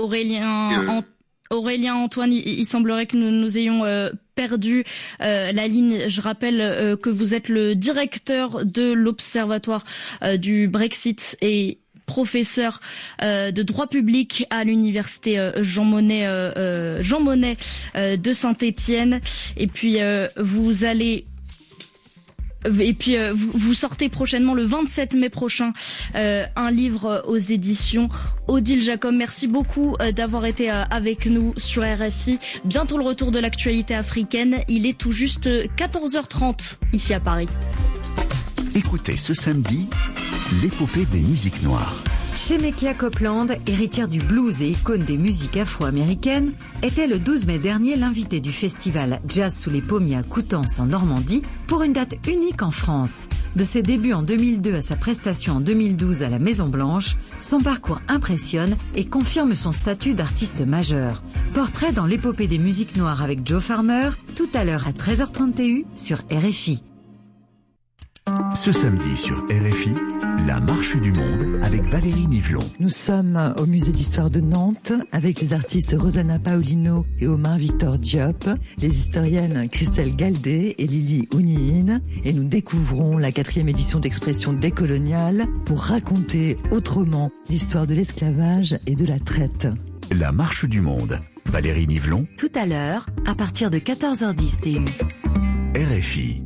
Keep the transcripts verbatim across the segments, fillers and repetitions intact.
Aurélien, Ant- Aurélien Antoine, il, il semblerait que nous, nous ayons euh, perdu euh, la ligne. Je rappelle euh, que vous êtes le directeur de l'Observatoire euh, du Brexit et professeur euh, de droit public à l'université euh, Jean Monnet, euh, euh, Jean Monnet euh, de Saint-Étienne. Et puis euh, vous allez Et puis euh, vous, vous sortez prochainement le vingt-sept mai prochain euh, un livre aux éditions Odile Jacob. Merci beaucoup euh, d'avoir été euh, avec nous sur R F I. Bientôt le retour de l'actualité africaine. Il est tout juste quatorze heures trente ici à Paris. Écoutez ce samedi l'épopée des musiques noires. Shemekia Copeland, héritière du blues et icône des musiques afro-américaines, était le douze mai dernier l'invitée du festival Jazz sous les pommiers à Coutances en Normandie pour une date unique en France. De ses débuts en deux mille deux à sa prestation en deux mille douze à la Maison Blanche, son parcours impressionne et confirme son statut d'artiste majeur. Portrait dans l'épopée des musiques noires avec Joe Farmer, tout à l'heure à treize heures trente sur R F I. Ce samedi sur R F I, la marche du monde avec Valérie Nivelon. Nous sommes au musée d'histoire de Nantes avec les artistes Rosanna Paulino et Omar Victor Diop, les historiennes Christelle Galdé et Lily Ouniine, et nous découvrons la quatrième édition d'Expression décoloniale pour raconter autrement l'histoire de l'esclavage et de la traite. La marche du monde, Valérie Nivelon. Tout à l'heure, à partir de quatorze heures dix T U. R F I.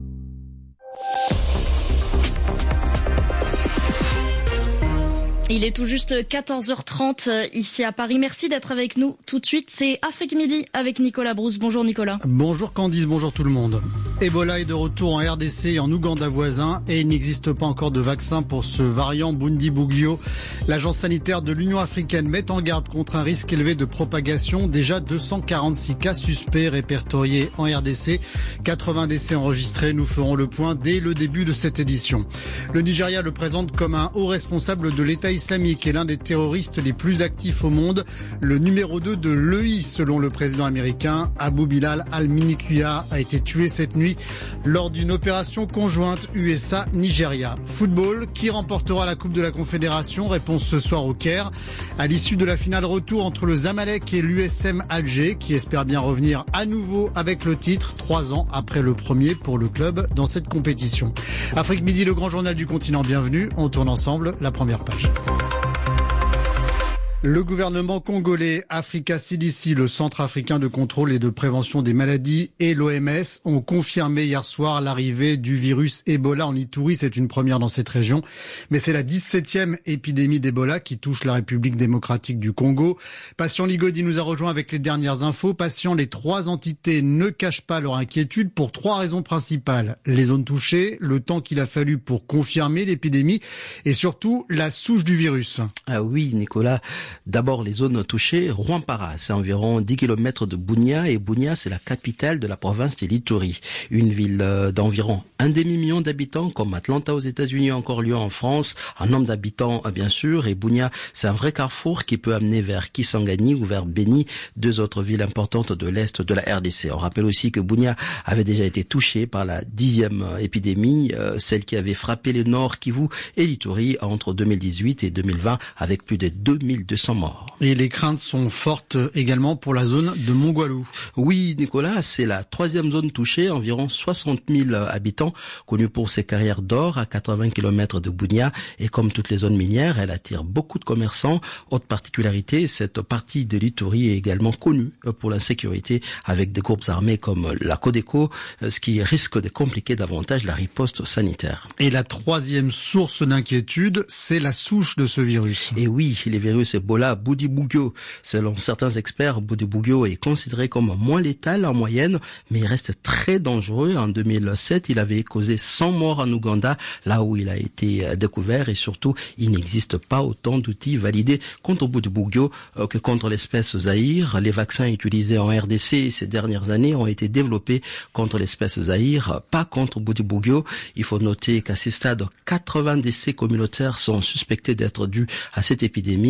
Il est tout juste quatorze heures trente ici à Paris. Merci d'être avec nous tout de suite. C'est Afrique Midi avec Nicolas Brousse. Bonjour Nicolas. Bonjour Candice, bonjour tout le monde. Ebola est de retour en R D C et en Ouganda voisin et il n'existe pas encore de vaccin pour ce variant Bundibugyo. L'agence sanitaire de l'Union africaine met en garde contre un risque élevé de propagation. Déjà deux cent quarante-six cas suspects répertoriés en R D C, quatre-vingts décès enregistrés. Nous ferons le point dès le début de cette édition. Le Nigeria le présente comme un haut responsable de l'État islamique et l'un des terroristes les plus actifs au monde. Le numéro deux de l'E I, selon le président américain, Abu Bilal al-Minikuya, a été tué cette nuit lors d'une opération conjointe U S A-Nigeria. Football, qui remportera la Coupe de la Confédération? Réponse ce soir au Caire. À l'issue de la finale retour entre le Zamalek et l'U S M Alger, qui espère bien revenir à nouveau avec le titre, trois ans après le premier pour le club dans cette compétition. Afrique Midi, le grand journal du continent, bienvenue. On tourne ensemble la première page. Le gouvernement congolais, Africa C D C, le Centre africain de contrôle et de prévention des maladies, et l'O M S ont confirmé hier soir l'arrivée du virus Ebola en Ituri. C'est une première dans cette région, mais c'est la dix-septième épidémie d'Ebola qui touche la République démocratique du Congo. Patient Ligodi nous a rejoint avec les dernières infos. Patient, les trois entités ne cachent pas leur inquiétude pour trois raisons principales. Les zones touchées, le temps qu'il a fallu pour confirmer l'épidémie et surtout la souche du virus. Ah oui, Nicolas. D'abord, les zones touchées, Rwampara, c'est environ dix kilomètres de Bunia, et Bunia, c'est la capitale de la province de l'Ituri. Une ville d'environ un demi-million d'habitants, comme Atlanta aux États-Unis, encore Lyon en France, un nombre d'habitants, bien sûr, et Bunia, c'est un vrai carrefour qui peut amener vers Kisangani ou vers Beni, deux autres villes importantes de l'Est de la R D C. On rappelle aussi que Bunia avait déjà été touchée par la dixième épidémie, euh, celle qui avait frappé le Nord Kivu et l'Ituri entre deux mille dix-huit et deux mille vingt, avec plus de deux mille deux cents morts. Et les craintes sont fortes également pour la zone de Mongwalu. Oui, Nicolas, c'est la troisième zone touchée, environ soixante mille habitants, connue pour ses carrières d'or à quatre-vingts kilomètres de Bunia. Et comme toutes les zones minières, elle attire beaucoup de commerçants. Autre particularité, cette partie de l'Ituri est également connue pour l'insécurité, avec des groupes armés comme la Codeco, ce qui risque de compliquer davantage la riposte sanitaire. Et la troisième source d'inquiétude, c'est la souche de ce virus. Et oui, les virus Ebola, Bundibugyo. Selon certains experts, Bundibugyo est considéré comme moins létal en moyenne, mais il reste très dangereux. En deux mille sept, il avait causé cent morts en Ouganda, là où il a été découvert, et surtout, il n'existe pas autant d'outils validés contre Bundibugyo que contre l'espèce Zaïre. Les vaccins utilisés en R D C ces dernières années ont été développés contre l'espèce Zaïre, pas contre Bundibugyo. Il faut noter qu'à ce stade, quatre-vingts décès communautaires sont suspectés d'être dus à cette épidémie, et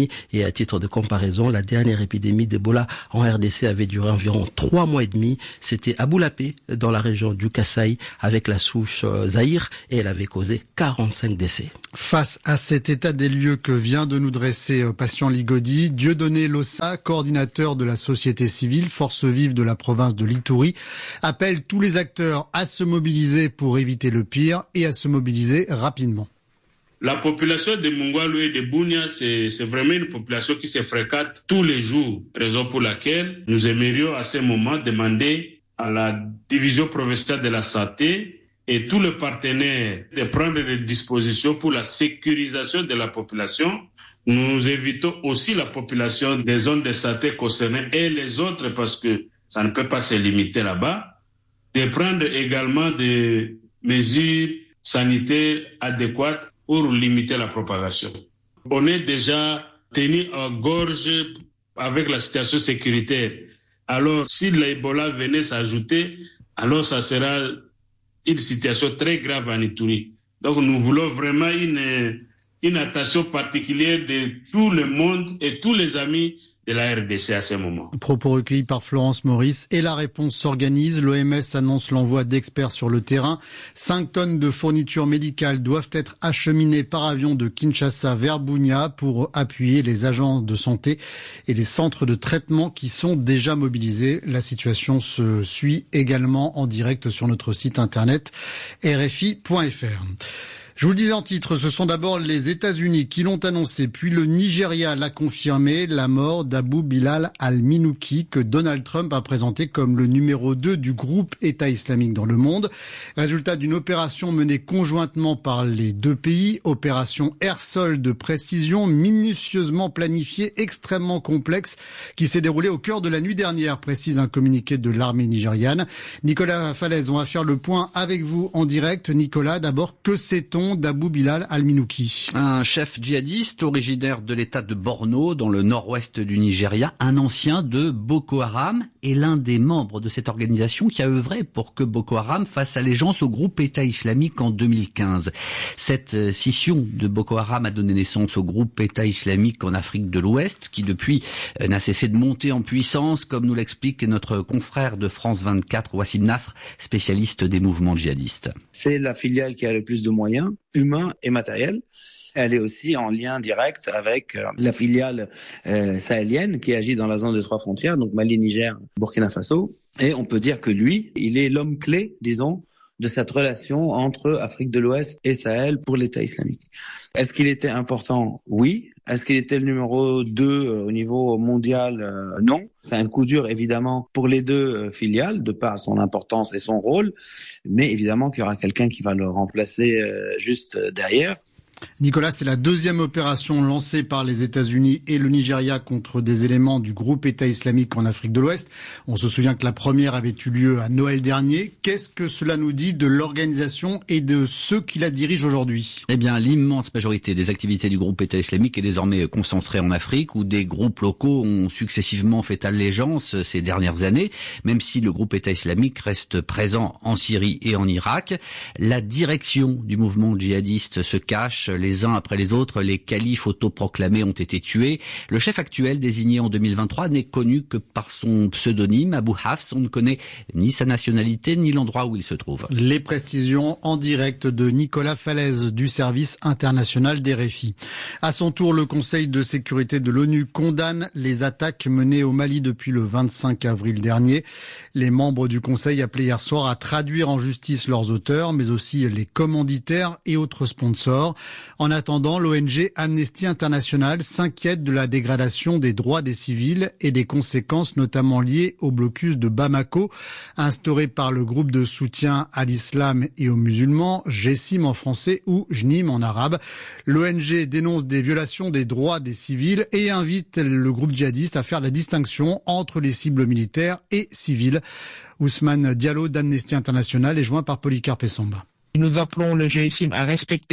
Et à titre de comparaison, la dernière épidémie d'Ebola en R D C avait duré environ trois mois et demi. C'était à Boulapé, dans la région du Kasaï, avec la souche Zaïre, et elle avait causé quarante-cinq décès. Face à cet état des lieux que vient de nous dresser Patient Ligodi, Dieudonné Lossa, coordinateur de la société civile, force vive de la province de l'Ituri, appelle tous les acteurs à se mobiliser pour éviter le pire et à se mobiliser rapidement. La population de Mungwalu et de Bunia, c'est, c'est vraiment une population qui se fréquente tous les jours, raison pour laquelle nous aimerions à ce moment demander à la division provinciale de la santé et tous les partenaires de prendre des dispositions pour la sécurisation de la population. Nous invitons aussi la population des zones de santé concernées et les autres, parce que ça ne peut pas se limiter là-bas, de prendre également des mesures sanitaires adéquates pour limiter la propagation. On est déjà tenu en gorge avec la situation sécuritaire. Alors, si l'Ebola venait s'ajouter, alors ça sera une situation très grave en Ituri. Donc, nous voulons vraiment une, une attention particulière de tout le monde et tous les amis de la R D C à ce moment. Propos recueillis par Florence Maurice et la réponse s'organise. L'O M S annonce l'envoi d'experts sur le terrain. Cinq tonnes de fournitures médicales doivent être acheminées par avion de Kinshasa vers Bunia pour appuyer les agences de santé et les centres de traitement qui sont déjà mobilisés. La situation se suit également en direct sur notre site internet R F I point F R. Je vous le disais en titre, ce sont d'abord les États-Unis qui l'ont annoncé, puis le Nigeria l'a confirmé, la mort d'Abu Bilal al-Minouki, que Donald Trump a présenté comme le numéro deux du groupe État islamique dans le monde. Résultat d'une opération menée conjointement par les deux pays, opération air-sol de précision, minutieusement planifiée, extrêmement complexe, qui s'est déroulée au cœur de la nuit dernière, précise un communiqué de l'armée nigériane. Nicolas Falaise, on va faire le point avec vous en direct. Nicolas, d'abord, que sait-on d'Abu Bilal al-Minouki? Un chef djihadiste originaire de l'état de Borno, dans le nord-ouest du Nigeria, un ancien de Boko Haram et l'un des membres de cette organisation qui a œuvré pour que Boko Haram fasse allégeance au groupe État islamique en deux mille quinze. Cette scission de Boko Haram a donné naissance au groupe État islamique en Afrique de l'Ouest, qui depuis n'a cessé de monter en puissance, comme nous l'explique notre confrère de France vingt-quatre, Wassim Nasr, spécialiste des mouvements djihadistes. C'est la filiale qui a le plus de moyens humains et matériels. Elle est aussi en lien direct avec la filiale euh, sahélienne qui agit dans la zone des trois frontières, donc Mali, Niger, Burkina Faso. Et on peut dire que lui, il est l'homme clé, disons, de cette relation entre Afrique de l'Ouest et Sahel pour l'État islamique. Est-ce qu'il était important? Oui. Est-ce qu'il était le numéro deux au niveau mondial? euh, Non. C'est un coup dur, évidemment, pour les deux euh, filiales, de par son importance et son rôle. Mais évidemment qu'il y aura quelqu'un qui va le remplacer euh, juste derrière. Nicolas, c'est la deuxième opération lancée par les États-Unis et le Nigeria contre des éléments du groupe État islamique en Afrique de l'Ouest. On se souvient que la première avait eu lieu à Noël dernier. Qu'est-ce que cela nous dit de l'organisation et de ceux qui la dirigent aujourd'hui? Eh bien, l'immense majorité des activités du groupe État islamique est désormais concentrée en Afrique, où des groupes locaux ont successivement fait allégeance ces dernières années, même si le groupe État islamique reste présent en Syrie et en Irak. La direction du mouvement djihadiste se cache. Les uns après les autres, les califes autoproclamés ont été tués. Le chef actuel, désigné en deux mille vingt-trois, n'est connu que par son pseudonyme, Abu Hafs. On ne connaît ni sa nationalité, ni l'endroit où il se trouve. Les précisions en direct de Nicolas Falaise du service international des R F I. À son tour, le Conseil de sécurité de l'ONU condamne les attaques menées au Mali depuis le vingt-cinq avril dernier. Les membres du Conseil appelaient hier soir à traduire en justice leurs auteurs, mais aussi les commanditaires et autres sponsors. En attendant, l'O N G Amnesty International s'inquiète de la dégradation des droits des civils et des conséquences notamment liées au blocus de Bamako, instauré par le groupe de soutien à l'islam et aux musulmans, Jessim en français ou Jnim en arabe. L'O N G dénonce des violations des droits des civils et invite le groupe djihadiste à faire la distinction entre les cibles militaires et civiles. Ousmane Diallo d'Amnesty International est joint par Polycarpe Samba. Nous appelons le Jessim à respecter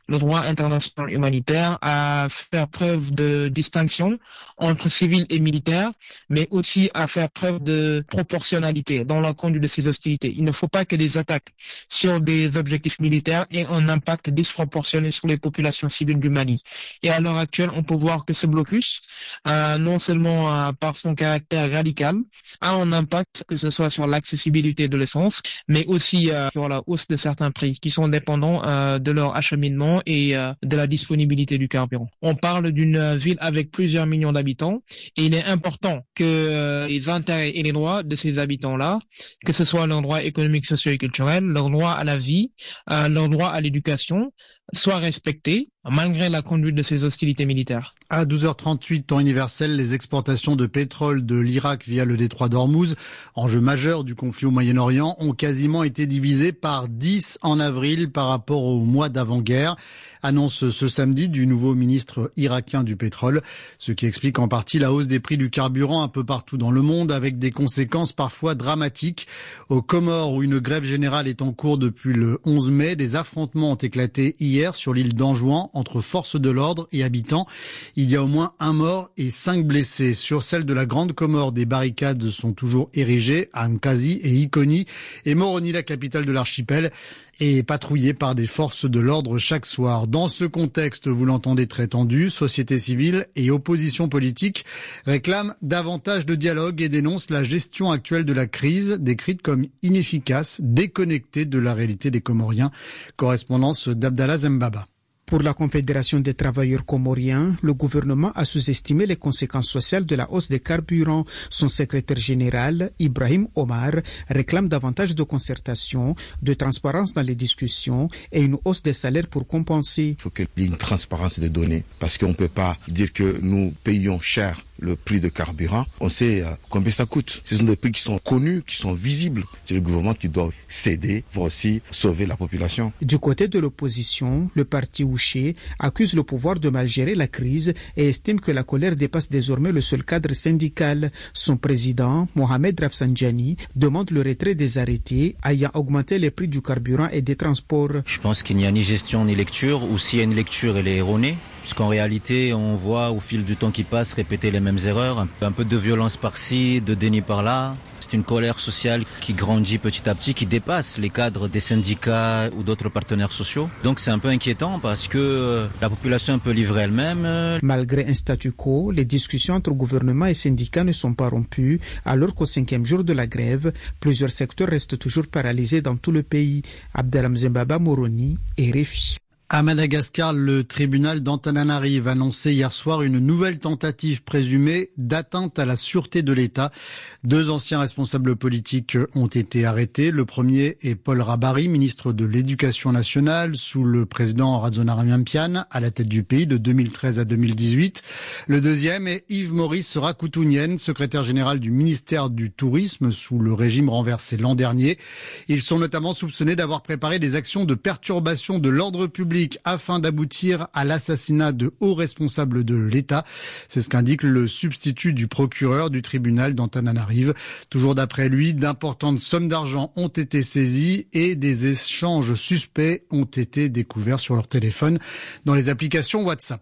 le droit international humanitaire, à faire preuve de distinction entre civils et militaires, mais aussi à faire preuve de proportionnalité dans la conduite de ces hostilités. Il ne faut pas que des attaques sur des objectifs militaires aient un impact disproportionné sur les populations civiles du Mali. Et à l'heure actuelle, on peut voir que ce blocus, euh, non seulement euh, par son caractère radical, a un impact, que ce soit sur l'accessibilité de l'essence, mais aussi euh, sur la hausse de certains prix qui sont dépendants euh, de leur acheminement et euh, de la disponibilité du carburant. On parle d'une ville avec plusieurs millions d'habitants et il est important que euh, les intérêts et les droits de ces habitants-là, que ce soit leurs droits économiques, sociaux et culturels, leur droit à la vie, euh, leur droit à l'éducation, soient respectés malgré la conduite de ces hostilités militaires. À douze heures trente-huit, temps universel, les exportations de pétrole de l'Irak via le détroit d'Ormuz, enjeu majeur du conflit au Moyen-Orient, ont quasiment été divisées par dix en avril par rapport au mois d'avant-guerre. Annonce ce samedi du nouveau ministre irakien du pétrole, ce qui explique en partie la hausse des prix du carburant un peu partout dans le monde, avec des conséquences parfois dramatiques. Aux Comores, où une grève générale est en cours depuis le onze mai, des affrontements ont éclaté hier sur l'île d'Anjouan entre forces de l'ordre et habitants. Il y a au moins un mort et cinq blessés. Sur celle de la Grande Comore, des barricades sont toujours érigées à Nkasi et Ikoni, et Moroni, la capitale de l'archipel, est patrouillée par des forces de l'ordre chaque soir. Dans ce contexte, vous l'entendez, très tendu, société civile et opposition politique réclament davantage de dialogue et dénoncent la gestion actuelle de la crise, décrite comme inefficace, déconnectée de la réalité des Comoriens. Correspondance d'Abdallah Zembaba. Pour la Confédération des travailleurs comoriens, le gouvernement a sous-estimé les conséquences sociales de la hausse des carburants. Son secrétaire général, Ibrahim Omar, réclame davantage de concertation, de transparence dans les discussions et une hausse des salaires pour compenser. Il faut qu'il y ait une transparence des données, parce qu'on ne peut pas dire que nous payons cher le prix de carburant. On sait euh, combien ça coûte. Ce sont des prix qui sont connus, qui sont visibles. C'est le gouvernement qui doit céder pour aussi sauver la population. Du côté de l'opposition, le parti Ouché accuse le pouvoir de mal gérer la crise et estime que la colère dépasse désormais le seul cadre syndical. Son président, Mohamed Rafsanjani, demande le retrait des arrêtés ayant augmenté les prix du carburant et des transports. Je pense qu'il n'y a ni gestion ni lecture, ou s'il y a une lecture, elle est erronée. Puisqu'en réalité, on voit au fil du temps qui passe répéter les mêmes erreurs, un peu de violence par-ci, de déni par-là. C'est une colère sociale qui grandit petit à petit, qui dépasse les cadres des syndicats ou d'autres partenaires sociaux. Donc c'est un peu inquiétant parce que la population est un peu livrée elle-même. Malgré un statu quo, les discussions entre gouvernement et syndicats ne sont pas rompues, alors qu'au cinquième jour de la grève, plusieurs secteurs restent toujours paralysés dans tout le pays. Abdelham Zembaba, Moroni et R F I. À Madagascar, le tribunal d'Antananarive a annoncé hier soir une nouvelle tentative présumée d'atteinte à la sûreté de l'État. Deux anciens responsables politiques ont été arrêtés. Le premier est Paul Rabari, ministre de l'Éducation nationale, sous le président Razonaramiampian, à la tête du pays de deux mille treize à deux mille dix-huit. Le deuxième est Yves-Maurice Rakoutounian, secrétaire général du ministère du Tourisme, sous le régime renversé l'an dernier. Ils sont notamment soupçonnés d'avoir préparé des actions de perturbation de l'ordre public afin d'aboutir à l'assassinat de hauts responsables de l'État. C'est ce qu'indique le substitut du procureur du tribunal d'Antananarive. Toujours d'après lui, d'importantes sommes d'argent ont été saisies et des échanges suspects ont été découverts sur leur téléphone dans les applications WhatsApp.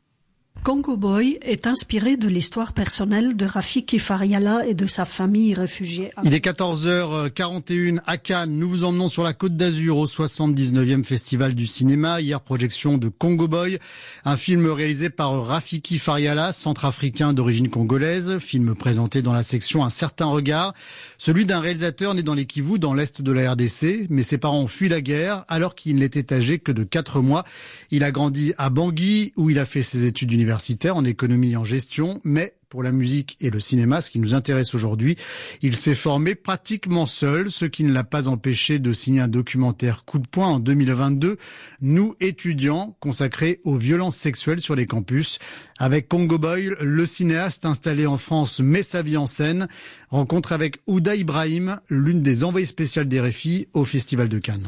Congo Boy est inspiré de l'histoire personnelle de Rafiki Fariala et de sa famille réfugiée. Il est quatorze heures quarante et une à Cannes. Nous vous emmenons sur la Côte d'Azur au soixante-dix-neuvième Festival du cinéma. Hier, projection de Congo Boy, un film réalisé par Rafiki Fariala, centrafricain d'origine congolaise. Film présenté dans la section Un certain regard. Celui d'un réalisateur né dans les Kivu, dans l'est de la R D C. Mais ses parents ont fui la guerre alors qu'il n'était âgé que de quatre mois. Il a grandi à Bangui où il a fait ses études universitaires en économie et en gestion, mais pour la musique et le cinéma, ce qui nous intéresse aujourd'hui, il s'est formé pratiquement seul, ce qui ne l'a pas empêché de signer un documentaire coup de poing en deux mille vingt-deux, Nous étudiants, consacré aux violences sexuelles sur les campus. Avec Congo Boy, le cinéaste installé en France met sa vie en scène. Rencontre avec Ouda Ibrahim, l'une des envoyées spéciales des R F I au Festival de Cannes.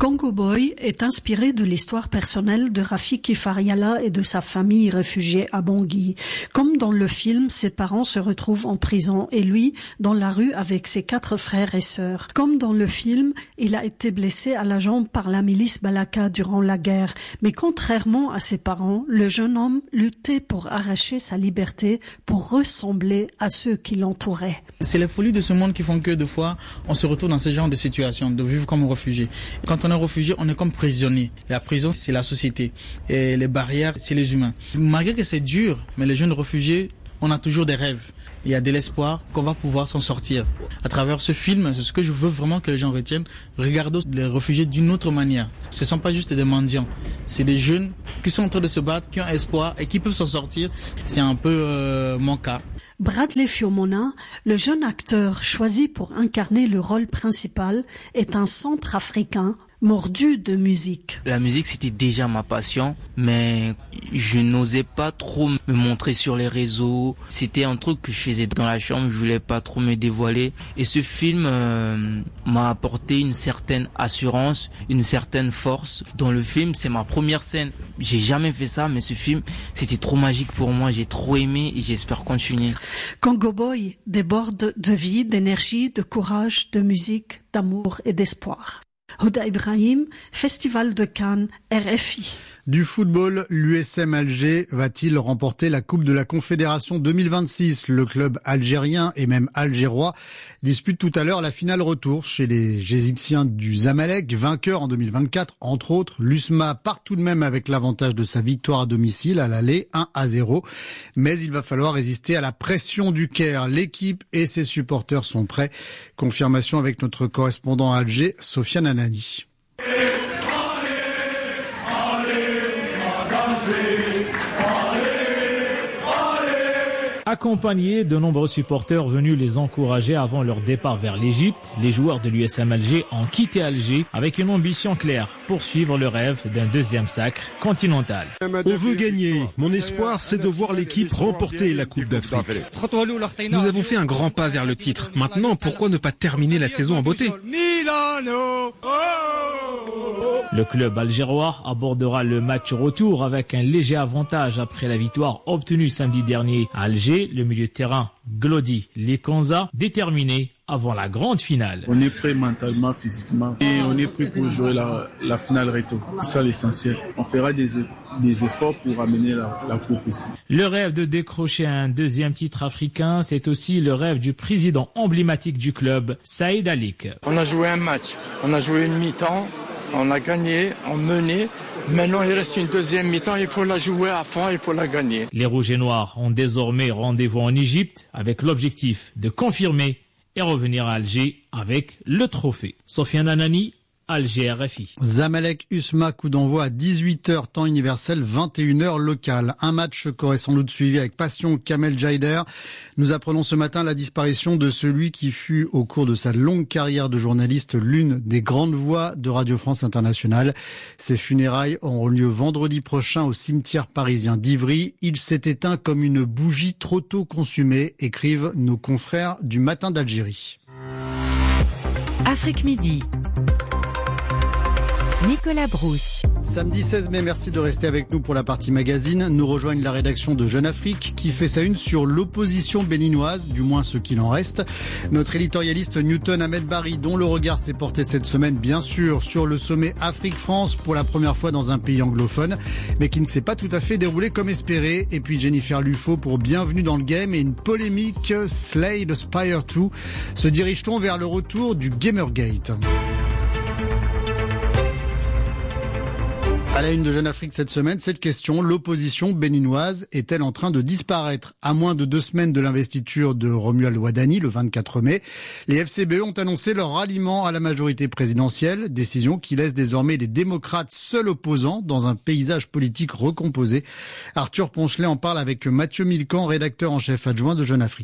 Congo Boy est inspiré de l'histoire personnelle de Rafiki Fariala et de sa famille réfugiée à Bangui. Comme dans le film, ses parents se retrouvent en prison et lui dans la rue avec ses quatre frères et sœurs. Comme dans le film, il a été blessé à la jambe par la milice Balaka durant la guerre. Mais contrairement à ses parents, le jeune homme luttait pour arracher sa liberté, pour ressembler à ceux qui l'entouraient. C'est les folies de ce monde qui font que, des fois, on se retrouve dans ce genre de situation, de vivre comme réfugié. Quand on est réfugié, on est comme prisonnier. La prison, c'est la société. Et les barrières, c'est les humains. Malgré que c'est dur, mais les jeunes réfugiés, on a toujours des rêves. Il y a de l'espoir qu'on va pouvoir s'en sortir. À travers ce film, c'est ce que je veux vraiment que les gens retiennent. Regardons les réfugiés d'une autre manière. Ce ne sont pas juste des mendiants. C'est des jeunes qui sont en train de se battre, qui ont espoir et qui peuvent s'en sortir. C'est un peu euh, mon cas. Bradley Fiomona, le jeune acteur choisi pour incarner le rôle principal, est un Centrafricain mordu de musique. La musique, c'était déjà ma passion, mais je n'osais pas trop me montrer sur les réseaux. C'était un truc que je faisais dans la chambre, je voulais pas trop me dévoiler. Et ce film euh, m'a apporté une certaine assurance, une certaine force. Dans le film, c'est ma première scène. J'ai jamais fait ça, mais ce film, c'était trop magique pour moi. J'ai trop aimé et j'espère continuer. Congo Boy déborde de vie, d'énergie, de courage, de musique, d'amour et d'espoir. Houda Ibrahim, Festival de Cannes, R F I. Du football, l'U S M Alger va-t-il remporter la Coupe de la Confédération deux mille vingt-six? Le club algérien et même algérois dispute tout à l'heure la finale retour chez les Égyptiens du Zamalek, vainqueur en deux mille vingt-quatre, entre autres. L'U S M A part tout de même avec l'avantage de sa victoire à domicile à l'aller un à zéro. Mais il va falloir résister à la pression du Caire. L'équipe et ses supporters sont prêts. Confirmation avec notre correspondant à Alger, Sofiane Anani. Accompagnés de nombreux supporters venus les encourager avant leur départ vers l'Égypte, les joueurs de l'U S M Alger ont quitté Alger avec une ambition claire, poursuivre le rêve d'un deuxième sacre continental. On veut gagner. Mon espoir, c'est de voir l'équipe remporter la Coupe d'Afrique. Nous avons fait un grand pas vers le titre. Maintenant, pourquoi ne pas terminer la saison en beauté ? Le club algérois abordera le match retour avec un léger avantage après la victoire obtenue samedi dernier à Alger. Le milieu de terrain Glody Lekonza déterminé avant la grande finale. On est prêt mentalement, physiquement et on est prêt pour jouer la, la finale retour. C'est ça l'essentiel. On fera des, des efforts pour amener la, la coupe ici. Le rêve de décrocher un deuxième titre africain, c'est aussi le rêve du président emblématique du club, Saïd Alik. On a joué un match, on a joué une mi-temps. On a gagné, on menait. Maintenant, il reste une deuxième mi-temps. Il faut la jouer à fond, il faut la gagner. Les Rouges et Noirs ont désormais rendez-vous en Égypte avec l'objectif de confirmer et revenir à Alger avec le trophée. Sofiane Anani, Alger, R F I. Zamalek U S M A, coup d'envoi à dix-huit heures, temps universel, vingt et une heures local. Un match qu'aurait sans doute suivi avec passion Kamel Jaider. Nous apprenons ce matin la disparition de celui qui fut, au cours de sa longue carrière de journaliste, l'une des grandes voix de Radio France Internationale. Ses funérailles auront lieu vendredi prochain au cimetière parisien d'Ivry. Il s'est éteint comme une bougie trop tôt consumée, écrivent nos confrères du Matin d'Algérie. Afrique Midi. Nicolas Brousse. Samedi seize mai, merci de rester avec nous pour la partie magazine. Nous rejoignent la rédaction de Jeune Afrique qui fait sa une sur l'opposition béninoise, du moins ce qu'il en reste. Notre éditorialiste Newton Ahmed Barry, dont le regard s'est porté cette semaine, bien sûr, sur le sommet Afrique-France pour la première fois dans un pays anglophone, mais qui ne s'est pas tout à fait déroulé comme espéré. Et puis Jennifer Lufo pour Bienvenue dans le Game et une polémique Slay the Spire deux. Se dirige-t-on vers le retour du Gamergate ? À la une de Jeune Afrique cette semaine, cette question, l'opposition béninoise est-elle en train de disparaître? À moins de deux semaines de l'investiture de Romuald Wadani, le vingt-quatre mai, les F C B E ont annoncé leur ralliement à la majorité présidentielle, décision qui laisse désormais les démocrates seuls opposants dans un paysage politique recomposé. Arthur Ponchelet en parle avec Mathieu Milcan, rédacteur en chef adjoint de Jeune Afrique.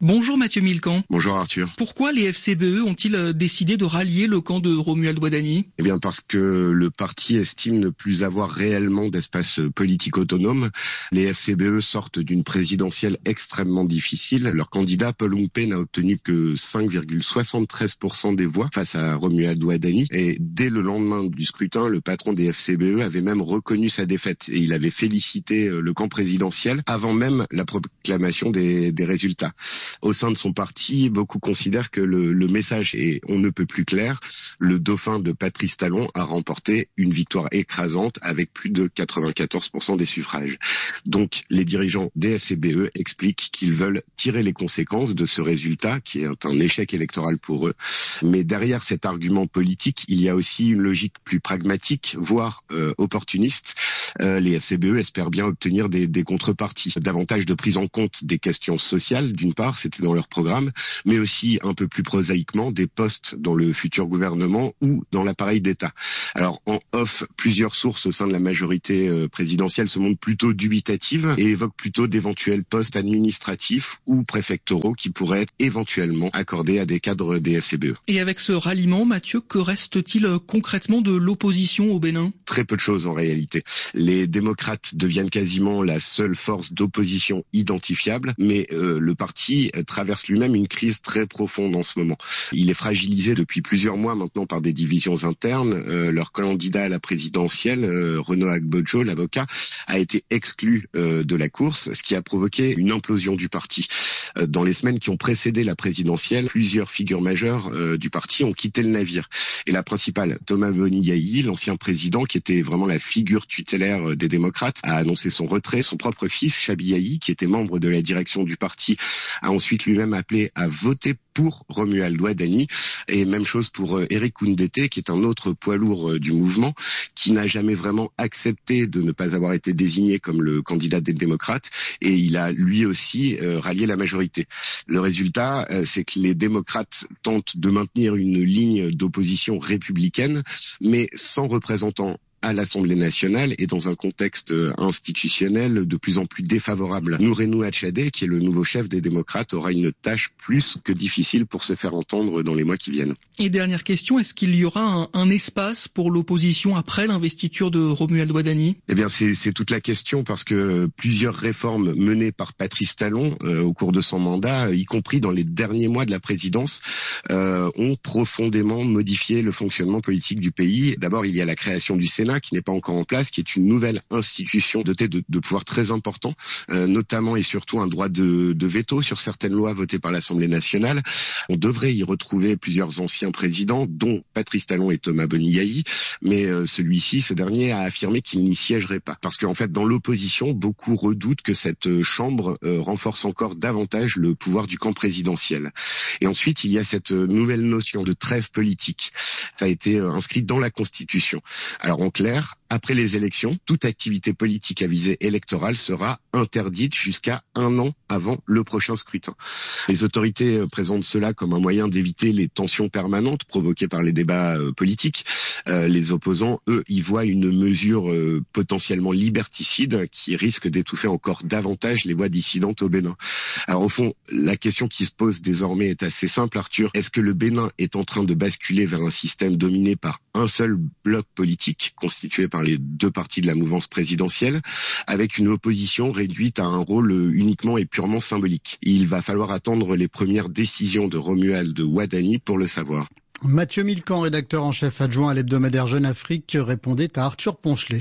Bonjour Mathieu Milcan. Bonjour Arthur. Pourquoi les F C B E ont-ils décidé de rallier le camp de Romuald Ouadani ? Eh bien parce que le parti estime ne plus avoir réellement d'espace politique autonome. Les F C B E sortent d'une présidentielle extrêmement difficile. Leur candidat Paul Oumpe n'a obtenu que cinq virgule soixante-treize pour cent des voix face à Romuald Ouadani. Et dès le lendemain du scrutin, le patron des F C B E avait même reconnu sa défaite et il avait félicité le camp présidentiel avant même la proclamation des, des résultats. Au sein de son parti, beaucoup considèrent que le, le message est on ne peut plus clair. Le dauphin de Patrice Talon a remporté une victoire écrasante avec plus de quatre-vingt-quatorze pour cent des suffrages. Donc, les dirigeants des F C B E expliquent qu'ils veulent tirer les conséquences de ce résultat, qui est un échec électoral pour eux. Mais derrière cet argument politique, il y a aussi une logique plus pragmatique, voire euh, opportuniste. Euh, les F C B E espèrent bien obtenir des, des contreparties, davantage de prise en compte des questions sociales, d'une part, c'était dans leur programme, mais aussi un peu plus prosaïquement des postes dans le futur gouvernement ou dans l'appareil d'État. Alors en off, plusieurs sources au sein de la majorité euh, présidentielle se montrent plutôt dubitatives et évoquent plutôt d'éventuels postes administratifs ou préfectoraux qui pourraient être éventuellement accordés à des cadres des F C B E. Et avec ce ralliement, Mathieu, que reste-t-il concrètement de l'opposition au Bénin ? Très peu de choses en réalité. Les démocrates deviennent quasiment la seule force d'opposition identifiable, mais euh, le parti traverse lui-même une crise très profonde en ce moment. Il est fragilisé depuis plusieurs mois maintenant par des divisions internes. Euh, leur candidat à la présidentielle, euh, Renaud Agbojo, l'avocat, a été exclu euh, de la course, ce qui a provoqué une implosion du parti. Euh, dans les semaines qui ont précédé la présidentielle, plusieurs figures majeures euh, du parti ont quitté le navire. Et la principale, Thomas Boniaï, l'ancien président, qui était vraiment la figure tutélaire des démocrates, a annoncé son retrait. Son propre fils, Chabiaï, qui était membre de la direction du parti, a ensuite lui-même appelé à voter pour Romuald Ouadani. Et même chose pour Éric Koundété, qui est un autre poids lourd du mouvement, qui n'a jamais vraiment accepté de ne pas avoir été désigné comme le candidat des démocrates. Et il a lui aussi euh, rallié la majorité. Le résultat, euh, c'est que les démocrates tentent de maintenir une ligne d'opposition républicaine, mais sans représentant à l'Assemblée nationale et dans un contexte institutionnel de plus en plus défavorable. Nourenou Hachadeh, qui est le nouveau chef des démocrates, aura une tâche plus que difficile pour se faire entendre dans les mois qui viennent. Et dernière question, est-ce qu'il y aura un, un espace pour l'opposition après l'investiture de Romuald Ouadani ? Eh bien, c'est, c'est toute la question parce que plusieurs réformes menées par Patrice Talon euh, au cours de son mandat, y compris dans les derniers mois de la présidence, euh, ont profondément modifié le fonctionnement politique du pays. D'abord, il y a la création du Sénat, qui n'est pas encore en place, qui est une nouvelle institution dotée de, de pouvoirs très importants, euh, notamment et surtout un droit de, de veto sur certaines lois votées par l'Assemblée nationale. On devrait y retrouver plusieurs anciens présidents, dont Patrice Talon et Thomas Boniaï, mais euh, celui-ci, ce dernier, a affirmé qu'il n'y siégerait pas. Parce qu'en fait, dans l'opposition, beaucoup redoutent que cette chambre euh, renforce encore davantage le pouvoir du camp présidentiel. Et ensuite, il y a cette nouvelle notion de trêve politique. Ça a été euh, inscrit dans la Constitution. Alors, en clair, après les élections, toute activité politique à visée électorale sera interdite jusqu'à un an avant le prochain scrutin. Les autorités présentent cela comme un moyen d'éviter les tensions permanentes provoquées par les débats euh, politiques. Euh, les opposants, eux, y voient une mesure euh, potentiellement liberticide qui risque d'étouffer encore davantage les voix dissidentes au Bénin. Alors au fond, la question qui se pose désormais est assez simple, Arthur. Est-ce que le Bénin est en train de basculer vers un système dominé par un seul bloc politique, constitué par les deux partis de la mouvance présidentielle, avec une opposition réduite à un rôle uniquement et purement symbolique? Il va falloir attendre les premières décisions de Romuald Ouadani pour le savoir. Mathieu Milcan, rédacteur en chef adjoint à l'hebdomadaire Jeune Afrique, répondait à Arthur Ponchelet.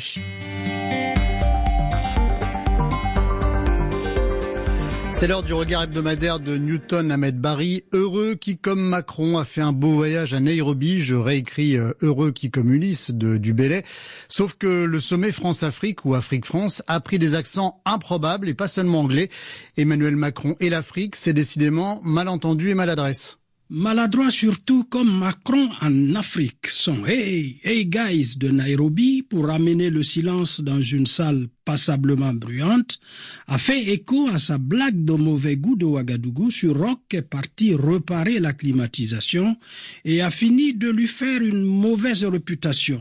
C'est l'heure du regard hebdomadaire de Newton Ahmed Barry. Heureux qui, comme Macron, a fait un beau voyage à Nairobi. Je réécris euh, heureux qui, comme Ulysse de Dubélé. Sauf que le sommet France-Afrique ou Afrique-France a pris des accents improbables et pas seulement anglais. Emmanuel Macron et l'Afrique, c'est décidément malentendu et maladresse. Maladroit surtout comme Macron en Afrique. Son « Hey, hey guys » de Nairobi pour ramener le silence dans une salle passablement bruyante a fait écho à sa blague de mauvais goût de Ouagadougou sur Roch qui est parti réparer la climatisation et a fini de lui faire une mauvaise réputation.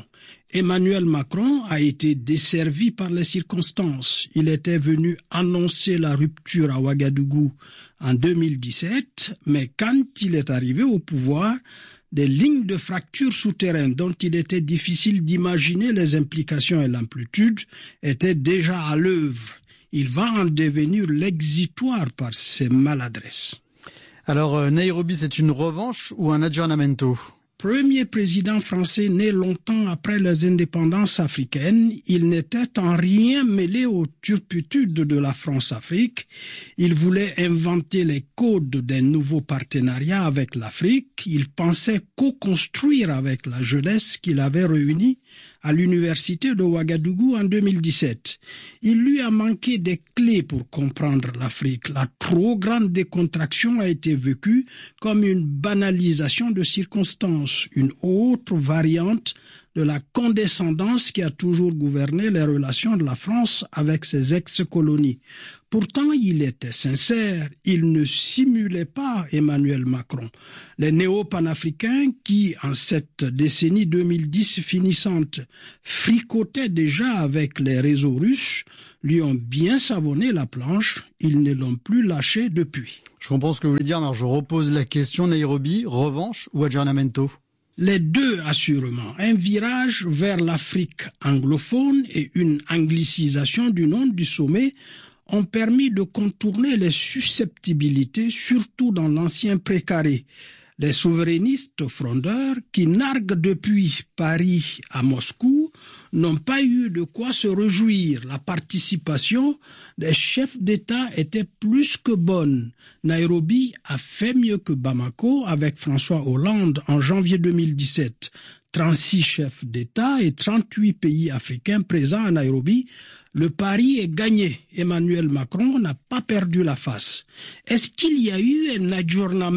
Emmanuel Macron a été desservi par les circonstances. Il était venu annoncer la rupture à Ouagadougou en deux mille dix-sept, mais quand il est arrivé au pouvoir, des lignes de fracture souterraines dont il était difficile d'imaginer les implications et l'amplitude étaient déjà à l'œuvre. Il va en devenir l'exitoire par ses maladresses. Alors, euh, Nairobi, c'est une revanche ou un aggiornamento ? Premier président français né longtemps après les indépendances africaines, il n'était en rien mêlé aux turpitudes de la France-Afrique. Il voulait inventer les codes d'un nouveau partenariat avec l'Afrique. Il pensait co-construire avec la jeunesse qu'il avait réunie à l'université de Ouagadougou en deux mille dix-sept. Il lui a manqué des clés pour comprendre l'Afrique. La trop grande décontraction a été vécue comme une banalisation de circonstances, une autre variante de la condescendance qui a toujours gouverné les relations de la France avec ses ex-colonies. Pourtant, il était sincère, il ne simulait pas Emmanuel Macron. Les néo-panafricains qui, en cette décennie deux mille dix finissante, fricotaient déjà avec les réseaux russes, lui ont bien savonné la planche, ils ne l'ont plus lâché depuis. Je comprends ce que vous voulez dire, alors je repose la question, Nairobi, revanche ou aggiornamento ? Les deux, assurément. Un virage vers l'Afrique anglophone et une anglicisation du nom du sommet ont permis de contourner les susceptibilités, surtout dans l'ancien précaré. Les souverainistes frondeurs qui narguent depuis Paris à Moscou n'ont pas eu de quoi se réjouir. La participation des chefs d'État était plus que bonne. Nairobi a fait mieux que Bamako avec François Hollande en janvier deux mille dix-sept. trente-six chefs d'État et trente-huit pays africains présents à Nairobi. Le pari est gagné. Emmanuel Macron n'a pas perdu la face. Est-ce qu'il y a eu un aggiornamento ?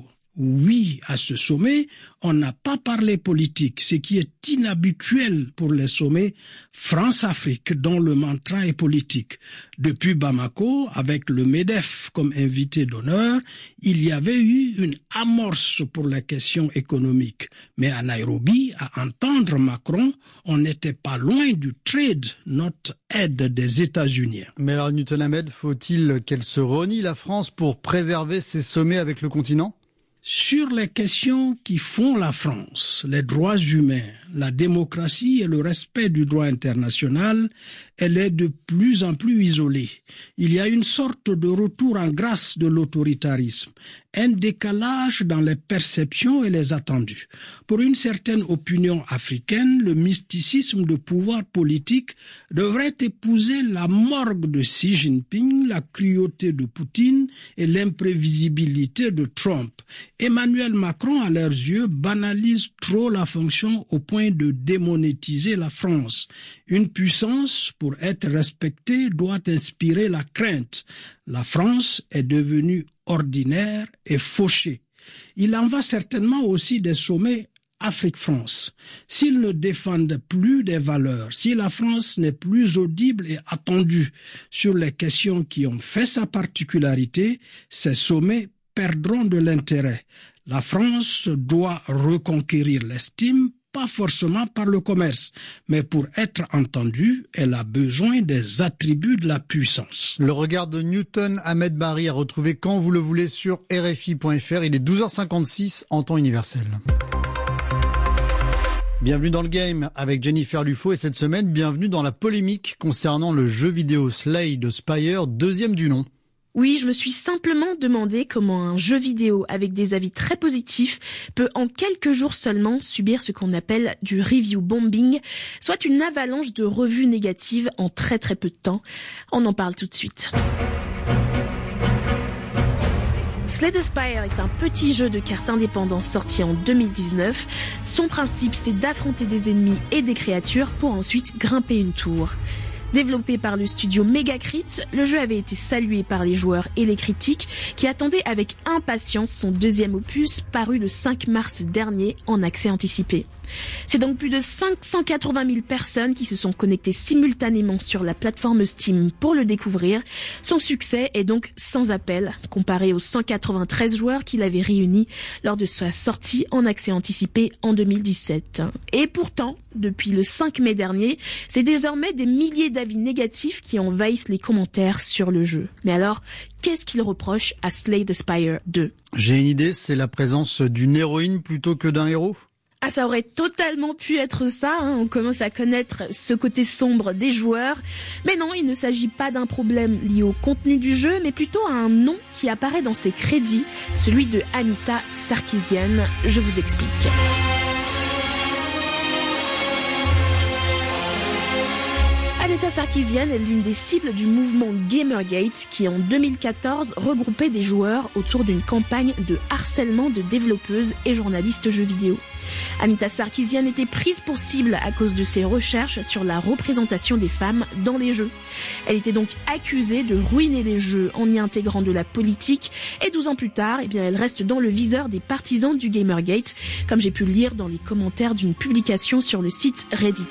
Oui, à ce sommet, on n'a pas parlé politique, ce qui est inhabituel pour les sommets France-Afrique, dont le mantra est politique. Depuis Bamako, avec le MEDEF comme invité d'honneur, il y avait eu une amorce pour les questions économiques. Mais à Nairobi, à entendre Macron, on n'était pas loin du trade, notre aide des États-Unis. Mais alors, Newton Ahmed, faut-il qu'elle se renie, la France, pour préserver ses sommets avec le continent ? Sur les questions qui font la France, les droits humains, la démocratie et le respect du droit international, elle est de plus en plus isolée. Il y a une sorte de retour en grâce de l'autoritarisme, un décalage dans les perceptions et les attendus. Pour une certaine opinion africaine, le mysticisme de pouvoir politique devrait épouser la morgue de Xi Jinping, la cruauté de Poutine et l'imprévisibilité de Trump. Emmanuel Macron, à leurs yeux, banalise trop la fonction au point de démonétiser la France. Une puissance, pour être respectée, doit inspirer la crainte. La France est devenue ordinaire et fauchée. Il en va certainement aussi des sommets Afrique-France. S'ils ne défendent plus des valeurs, si la France n'est plus audible et attendue sur les questions qui ont fait sa particularité, ces sommets perdront de l'intérêt. La France doit reconquérir l'estime, pas forcément par le commerce, mais pour être entendue, elle a besoin des attributs de la puissance. Le regard de Newton Ahmed Barry à retrouver quand vous le voulez sur R F I point F R. Il est douze heures cinquante-six en temps universel. Bienvenue dans le game avec Jennifer Lufo et cette semaine, bienvenue dans la polémique concernant le jeu vidéo Slay the Spire, deuxième du nom. Oui, je me suis simplement demandé comment un jeu vidéo avec des avis très positifs peut en quelques jours seulement subir ce qu'on appelle du review bombing, soit une avalanche de revues négatives en très très peu de temps. On en parle tout de suite. Slay the Spire est un petit jeu de cartes indépendant sorti en deux mille dix-neuf. Son principe, c'est d'affronter des ennemis et des créatures pour ensuite grimper une tour. Développé par le studio Megacrit, le jeu avait été salué par les joueurs et les critiques qui attendaient avec impatience son deuxième opus paru le cinq mars dernier en accès anticipé. C'est donc plus de cinq cent quatre-vingt mille personnes qui se sont connectées simultanément sur la plateforme Steam pour le découvrir. Son succès est donc sans appel, comparé aux cent quatre-vingt-treize joueurs qu'il avait réunis lors de sa sortie en accès anticipé en deux mille dix-sept. Et pourtant, depuis le cinq mai dernier, c'est désormais des milliers d'avis négatifs qui envahissent les commentaires sur le jeu. Mais alors, qu'est-ce qu'il reproche à Slay the Spire deux ? J'ai une idée, c'est la présence d'une héroïne plutôt que d'un héros ? Ah, ça aurait totalement pu être ça, hein. On commence à connaître ce côté sombre des joueurs. Mais non, il ne s'agit pas d'un problème lié au contenu du jeu, mais plutôt à un nom qui apparaît dans ses crédits, celui de Anita Sarkeesian. Je vous explique. Anita Sarkeesian est l'une des cibles du mouvement Gamergate qui, en deux mille quatorze, regroupait des joueurs autour d'une campagne de harcèlement de développeuses et journalistes jeux vidéo. Anita Sarkeesian était prise pour cible à cause de ses recherches sur la représentation des femmes dans les jeux. Elle était donc accusée de ruiner les jeux en y intégrant de la politique et douze ans plus tard, eh bien, elle reste dans le viseur des partisans du Gamergate, comme j'ai pu le lire dans les commentaires d'une publication sur le site Reddit.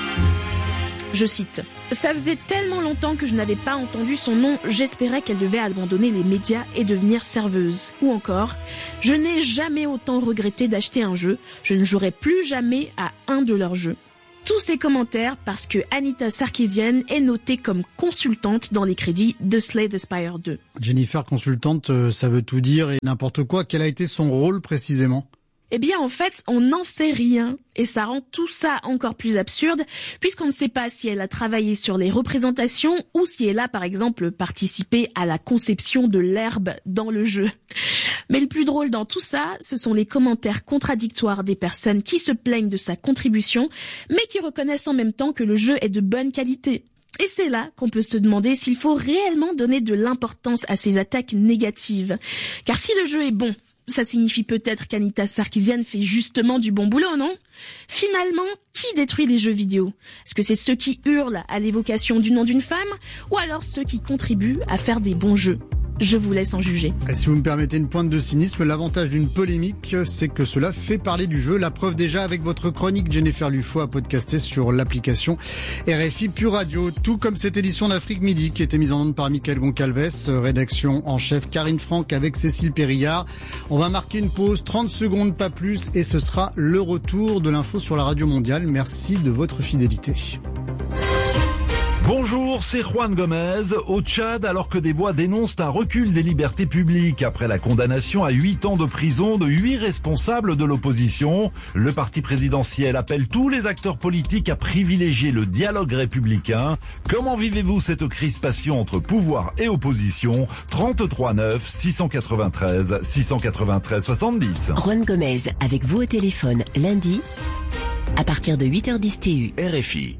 Je cite « Ça faisait tellement longtemps que je n'avais pas entendu son nom, j'espérais qu'elle devait abandonner les médias et devenir serveuse. » Ou encore « Je n'ai jamais autant regretté d'acheter un jeu, je ne jouerai plus jamais à un de leurs jeux. » Tous ces commentaires parce que Anita Sarkeesian est notée comme consultante dans les crédits de Slay the Spire deux. Jennifer, consultante, ça veut tout dire et n'importe quoi. Quel a été son rôle précisément ? Eh bien, en fait, on n'en sait rien. Et ça rend tout ça encore plus absurde, puisqu'on ne sait pas si elle a travaillé sur les représentations ou si elle a, par exemple, participé à la conception de l'herbe dans le jeu. Mais le plus drôle dans tout ça, ce sont les commentaires contradictoires des personnes qui se plaignent de sa contribution, mais qui reconnaissent en même temps que le jeu est de bonne qualité. Et c'est là qu'on peut se demander s'il faut réellement donner de l'importance à ces attaques négatives. Car si le jeu est bon, ça signifie peut-être qu'Anita Sarkeesian fait justement du bon boulot, non ? Finalement, qui détruit les jeux vidéo ? Est-ce que c'est ceux qui hurlent à l'évocation du nom d'une femme ou alors ceux qui contribuent à faire des bons jeux ? Je vous laisse en juger. Et si vous me permettez une pointe de cynisme, l'avantage d'une polémique, c'est que cela fait parler du jeu. La preuve déjà avec votre chronique Jennifer Lufo à podcaster sur l'application R F I Pure Radio. Tout comme cette édition d'Afrique Midi qui était mise en onde par Michael Goncalves, rédaction en chef Karine Franck avec Cécile Périllard. On va marquer une pause, trente secondes pas plus, et ce sera le retour de l'info sur la radio mondiale. Merci de votre fidélité. Bonjour, c'est Juan Gomez. Au Tchad, alors que des voix dénoncent un recul des libertés publiques après la condamnation à huit ans de prison de huit responsables de l'opposition, le parti présidentiel appelle tous les acteurs politiques à privilégier le dialogue républicain. Comment vivez-vous cette crispation entre pouvoir et opposition ? trente-trois neuf, six cent quatre-vingt-treize, six cent quatre-vingt-treize, soixante-dix. Juan Gomez avec vous au téléphone lundi à partir de huit heures dix T U. R F I.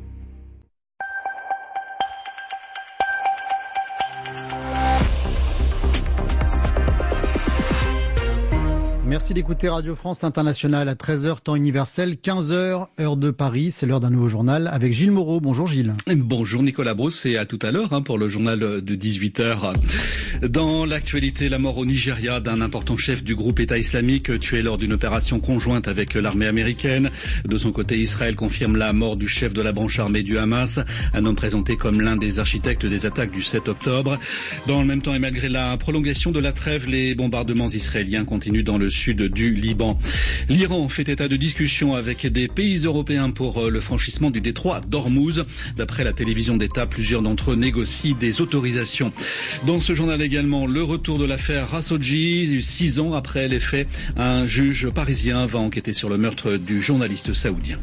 Merci d'écouter Radio France Internationale à treize heures temps universel, quinze heures heure de Paris. C'est l'heure d'un nouveau journal avec Gilles Moreau. Bonjour Gilles. Bonjour Nicolas Brousse et à tout à l'heure hein, pour le journal de dix-huit heures. Dans l'actualité, la mort au Nigeria d'un important chef du groupe État islamique tué lors d'une opération conjointe avec l'armée américaine. De son côté, Israël confirme la mort du chef de la branche armée du Hamas, un homme présenté comme l'un des architectes des attaques du sept octobre. Dans le même temps et malgré la prolongation de la trêve, les bombardements israéliens continuent dans le sud du Liban. L'Iran fait état de discussions avec des pays européens pour le franchissement du détroit d'Ormuz. D'après la télévision d'État, plusieurs d'entre eux négocient des autorisations. Dans ce journal également, le retour de l'affaire Khashoggi. Six ans après les faits, un juge parisien va enquêter sur le meurtre du journaliste saoudien.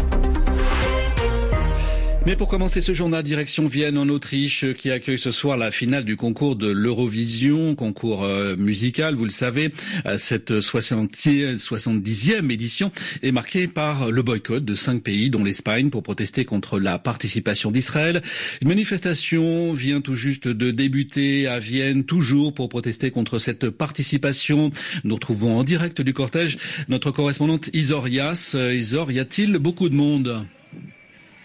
Mais pour commencer ce journal, direction Vienne en Autriche qui accueille ce soir la finale du concours de l'Eurovision, concours euh, musical, vous le savez. Cette soixante-dixième édition est marquée par le boycott de cinq pays dont l'Espagne pour protester contre la participation d'Israël. Une manifestation vient tout juste de débuter à Vienne, toujours pour protester contre cette participation. Nous retrouvons en direct du cortège notre correspondante Isor Yass. Isor, y a-t-il beaucoup de monde ?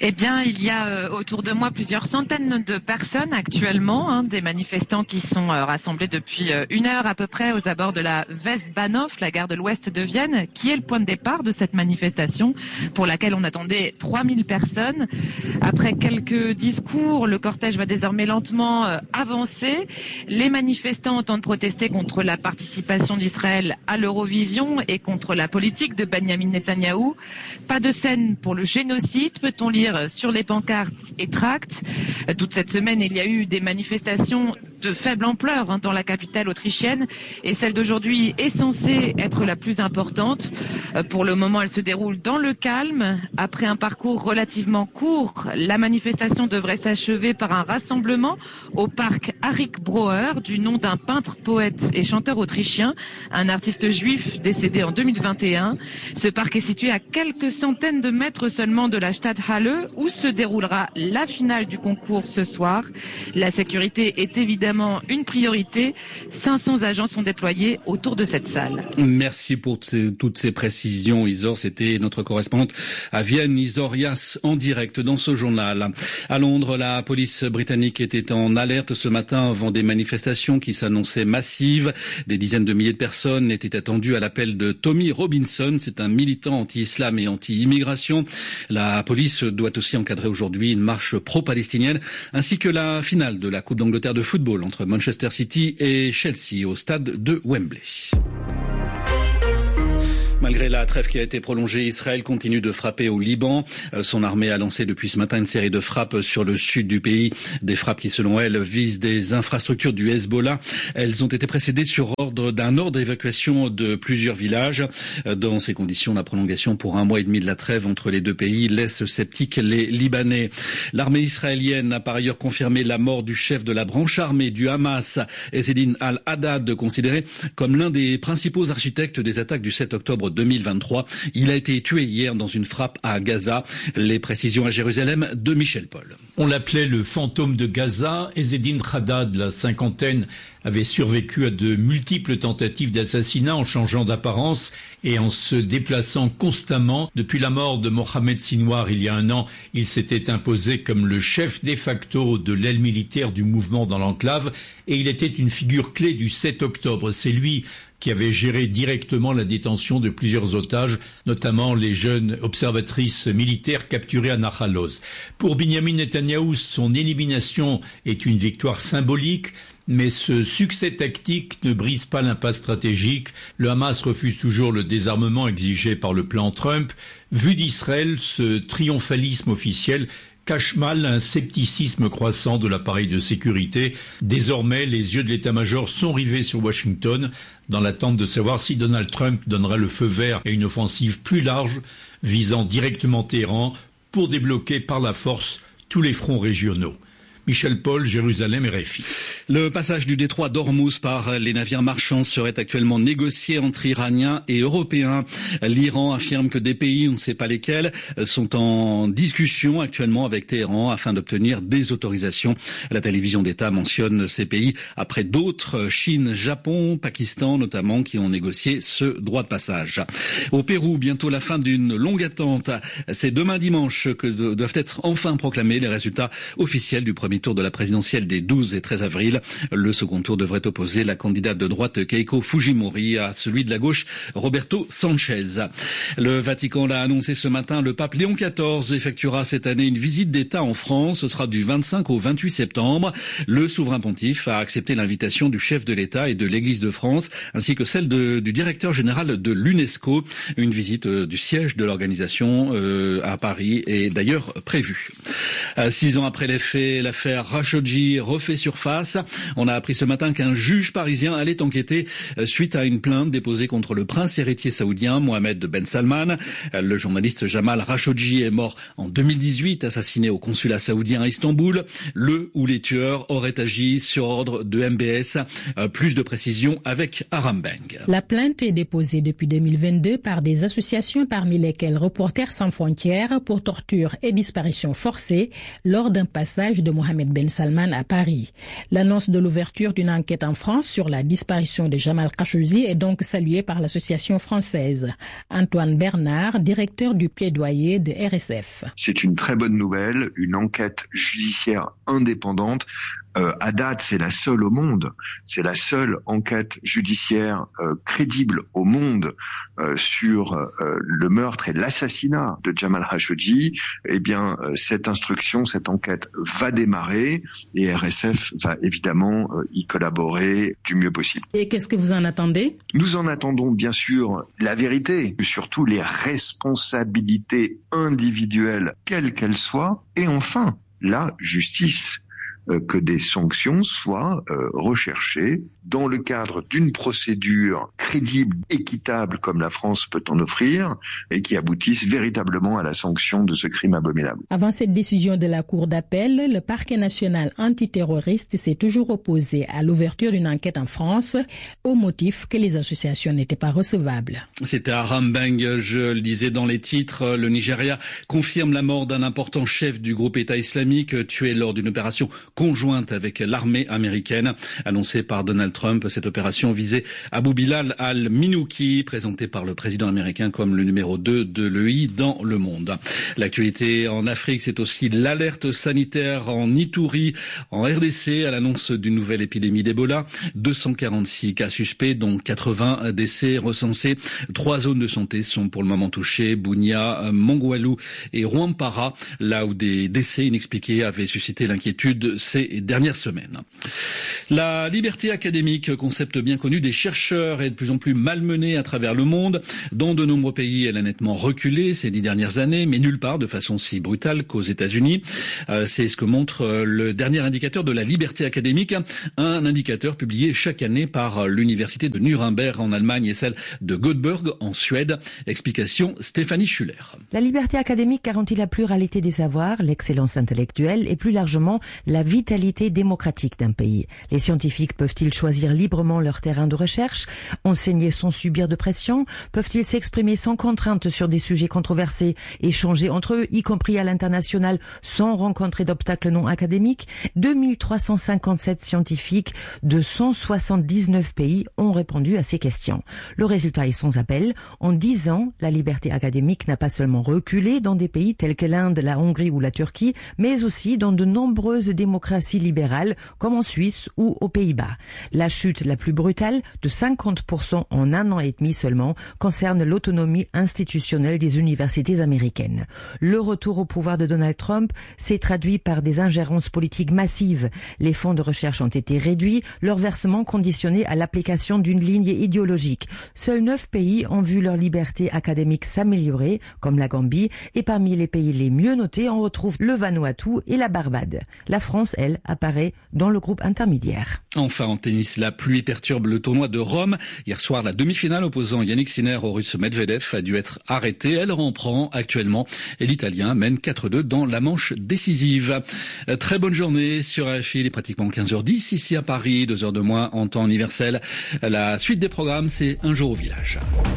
Eh bien, il y a euh, autour de moi plusieurs centaines de personnes actuellement, hein, des manifestants qui sont euh, rassemblés depuis euh, une heure à peu près aux abords de la Westbahnhof, la gare de l'ouest de Vienne, qui est le point de départ de cette manifestation pour laquelle on attendait trois mille personnes. Après quelques discours, le cortège va désormais lentement euh, avancer. Les manifestants entendent protester contre la participation d'Israël à l'Eurovision et contre la politique de Benjamin Netanyahou. Pas de scène pour le génocide, peut-on lire sur les pancartes et tracts. Toute cette semaine, il y a eu des manifestations de faible ampleur hein, dans la capitale autrichienne et celle d'aujourd'hui est censée être la plus importante. Pour le moment, elle se déroule dans le calme. Après un parcours relativement court, la manifestation devrait s'achever par un rassemblement au parc Arik Brauer, du nom d'un peintre, poète et chanteur autrichien, un artiste juif décédé en deux mille vingt et un. Ce parc est situé à quelques centaines de mètres seulement de la Stadthalle où se déroulera la finale du concours ce soir. La sécurité est évidemment une priorité. cinq cents agents sont déployés autour de cette salle. Merci pour ces, toutes ces précisions, Isor. C'était notre correspondante à Vienne, Isor Yass, en direct dans ce journal. À Londres, la police britannique était en alerte ce matin avant des manifestations qui s'annonçaient massives. Des dizaines de milliers de personnes étaient attendues à l'appel de Tommy Robinson. C'est un militant anti-islam et anti-immigration. La police doit aussi encadrer aujourd'hui une marche pro-palestinienne ainsi que la finale de la Coupe d'Angleterre de football entre Manchester City et Chelsea au stade de Wembley. Malgré la trêve qui a été prolongée, Israël continue de frapper au Liban. Son armée a lancé depuis ce matin une série de frappes sur le sud du pays. Des frappes qui, selon elle, visent des infrastructures du Hezbollah. Elles ont été précédées sur ordre d'un ordre d'évacuation de plusieurs villages. Dans ces conditions, la prolongation pour un mois et demi de la trêve entre les deux pays laisse sceptiques les Libanais. L'armée israélienne a par ailleurs confirmé la mort du chef de la branche armée du Hamas, Ezzedine al-Haddad, considéré comme l'un des principaux architectes des attaques du sept octobre deux mille vingt-trois. Il a été tué hier dans une frappe à Gaza. Les précisions à Jérusalem de Michel Paul. On l'appelait le fantôme de Gaza. Ezzedine Haddad, la cinquantaine, avait survécu à de multiples tentatives d'assassinat en changeant d'apparence et en se déplaçant constamment. Depuis la mort de Mohamed Sinwar il y a un an, il s'était imposé comme le chef de facto de l'aile militaire du mouvement dans l'enclave et il était une figure clé du sept octobre. C'est lui qui avait géré directement la détention de plusieurs otages, notamment les jeunes observatrices militaires capturées à Nahal Oz. Pour Benjamin Netanyahou, son élimination est une victoire symbolique, mais ce succès tactique ne brise pas l'impasse stratégique. Le Hamas refuse toujours le désarmement exigé par le plan Trump. Vu d'Israël, ce triomphalisme officiel cache mal un scepticisme croissant de l'appareil de sécurité. Désormais, les yeux de l'état-major sont rivés sur Washington dans l'attente de savoir si Donald Trump donnera le feu vert à une offensive plus large visant directement Téhéran pour débloquer par la force tous les fronts régionaux. Michel Paul, Jérusalem, R F I. Le passage du détroit d'Ormuz par les navires marchands serait actuellement négocié entre Iraniens et Européens. L'Iran affirme que des pays, on ne sait pas lesquels, sont en discussion actuellement avec Téhéran afin d'obtenir des autorisations. La télévision d'État mentionne ces pays après d'autres, Chine, Japon, Pakistan notamment, qui ont négocié ce droit de passage. Au Pérou, bientôt la fin d'une longue attente. C'est demain dimanche que doivent être enfin proclamés les résultats officiels du premier tour de la présidentielle des douze et treize avril. Le second tour devrait opposer la candidate de droite Keiko Fujimori à celui de la gauche Roberto Sanchez. Le Vatican l'a annoncé ce matin, le pape Léon quatorze effectuera cette année une visite d'État en France. Ce sera du vingt-cinq au vingt-huit septembre. Le souverain pontife a accepté l'invitation du chef de l'État et de l'Église de France, ainsi que celle de, du directeur général de l'UNESCO. Une visite euh, du siège de l'organisation euh, à Paris est d'ailleurs prévue. Euh, six ans après les faits, l'affaire Khashoggi refait surface. On a appris ce matin qu'un juge parisien allait enquêter suite à une plainte déposée contre le prince héritier saoudien Mohamed Ben Salman. Le journaliste Jamal Khashoggi est mort en deux mille dix-huit, assassiné au consulat saoudien à Istanbul. Le ou les tueurs auraient agi sur ordre de M B S. Plus de précisions avec Aram Beng. La plainte est déposée depuis deux mille vingt-deux par des associations parmi lesquelles Reporters sans frontières pour torture et disparition forcée lors d'un passage de Mohamed Mohamed Ben Salman à Paris. L'annonce de l'ouverture d'une enquête en France sur la disparition de Jamal Khashoggi est donc saluée par l'association française. Antoine Bernard, directeur du plaidoyer de R S F. C'est une très bonne nouvelle, une enquête judiciaire indépendante. Euh, à date, c'est la seule au monde, c'est la seule enquête judiciaire euh, crédible au monde euh, sur euh, le meurtre et l'assassinat de Jamal Khashoggi. Eh bien, euh, cette instruction, cette enquête va démarrer et R S F va évidemment euh, y collaborer du mieux possible. Et qu'est-ce que vous en attendez ? Nous en attendons bien sûr la vérité, surtout les responsabilités individuelles, quelles qu'elles soient, et enfin la justice. Euh, que des sanctions soient euh, recherchées dans le cadre d'une procédure crédible, équitable comme la France peut en offrir et qui aboutissent véritablement à la sanction de ce crime abominable. Avant cette décision de la Cour d'appel, le parquet national antiterroriste s'est toujours opposé à l'ouverture d'une enquête en France au motif que les associations n'étaient pas recevables. C'était Aram Beng, je le disais dans les titres, le Nigeria confirme la mort d'un important chef du groupe État islamique tué lors d'une opération conjointe avec l'armée américaine. Annoncée par Donald Trump, cette opération visait Abu Bilal al-Minouki, présenté par le président américain comme le numéro deux de l'E I dans le monde. L'actualité en Afrique, c'est aussi l'alerte sanitaire en Ituri, en R D C, à l'annonce d'une nouvelle épidémie d'Ebola. deux cent quarante-six cas suspects, dont quatre-vingts décès recensés. Trois zones de santé sont pour le moment touchées, Bunia, Mongwalu et Rwampara, là où des décès inexpliqués avaient suscité l'inquiétude ces dernières semaines. La liberté académique, concept bien connu des chercheurs, est de plus en plus malmené à travers le monde. Dans de nombreux pays, elle a nettement reculé ces dix dernières années, mais nulle part de façon si brutale qu'aux États-Unis. Euh, c'est ce que montre le dernier indicateur de la liberté académique, un indicateur publié chaque année par l'université de Nuremberg en Allemagne et celle de Göteborg en Suède. Explication Stéphanie Schuller. La liberté académique garantit la pluralité des savoirs, l'excellence intellectuelle et plus largement la vitalité démocratique d'un pays. Les scientifiques peuvent-ils choisir librement leur terrain de recherche, enseigner sans subir de pression? Peuvent-ils s'exprimer sans contrainte sur des sujets controversés, échanger entre eux, y compris à l'international, sans rencontrer d'obstacles non académiques? deux mille trois cent cinquante-sept scientifiques de cent soixante-dix-neuf pays ont répondu à ces questions. Le résultat est sans appel. En dix ans, la liberté académique n'a pas seulement reculé dans des pays tels que l'Inde, la Hongrie ou la Turquie, mais aussi dans de nombreuses démocraties libérales comme en Suisse ou aux Pays-Bas. La chute la plus brutale, de cinquante pour cent en un an et demi seulement, concerne l'autonomie institutionnelle des universités américaines. Le retour au pouvoir de Donald Trump s'est traduit par des ingérences politiques massives. Les fonds de recherche ont été réduits, leur versement conditionné à l'application d'une ligne idéologique. Seuls neuf pays ont vu leur liberté académique s'améliorer, comme la Gambie, et parmi les pays les mieux notés, on retrouve le Vanuatu et la Barbade. La France, elle, apparaît dans le groupe intermédiaire. Enfin, en tennis, la pluie perturbe le tournoi de Rome. Hier soir, la demi-finale opposant Yannick Sinner au Russe Medvedev a dû être arrêtée. Elle reprend actuellement et l'Italien mène quatre deux dans la manche décisive. Très bonne journée sur R F I. Il est pratiquement quinze heures dix ici à Paris, deux heures de moins en temps universel. La suite des programmes, c'est Un jour au village.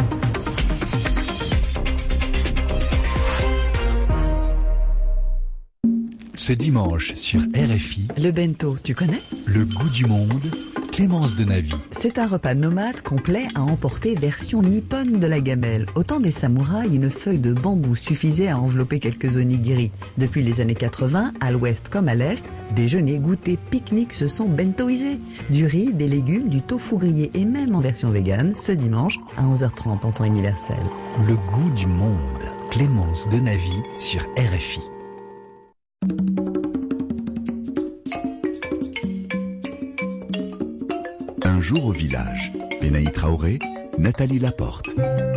Ce dimanche sur R F I. Le bento, tu connais? Le goût du monde, Clémence Denavi. C'est un repas nomade complet à emporter version nippone de la gamelle. Au temps des samouraïs, une feuille de bambou suffisait à envelopper quelques onigiri. Depuis les années quatre-vingts, à l'ouest comme à l'est, déjeuner, goûter, pique-nique se sont bentoisés. Du riz, des légumes, du tofu grillé et même en version végane, ce dimanche à onze heures trente en temps universel. Le goût du monde, Clémence Denavi sur R F I. Un jour au village. Benaï Traoré, Nathalie Laporte.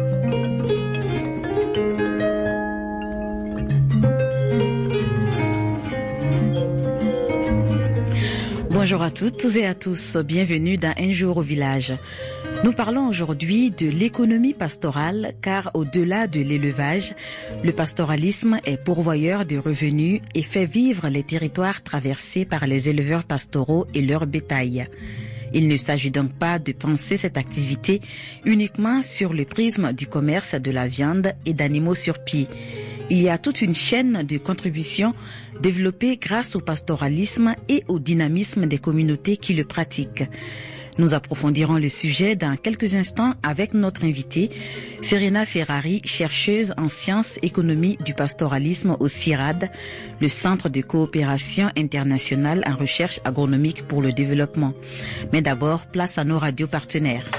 Bonjour à toutes et à tous, bienvenue dans Un jour au village. Nous parlons aujourd'hui de l'économie pastorale car au-delà de l'élevage, le pastoralisme est pourvoyeur de revenus et fait vivre les territoires traversés par les éleveurs pastoraux et leur bétail. Il ne s'agit donc pas de penser cette activité uniquement sur le prisme du commerce de la viande et d'animaux sur pied. il y a toute une chaîne de contributions développée grâce au pastoralisme et au dynamisme des communautés qui le pratiquent. Nous approfondirons le sujet dans quelques instants avec notre invitée, Serena Ferrari, chercheuse en sciences économie du pastoralisme au C I R A D, le Centre de coopération internationale en recherche agronomique pour le développement. Mais d'abord, place à nos radios partenaires.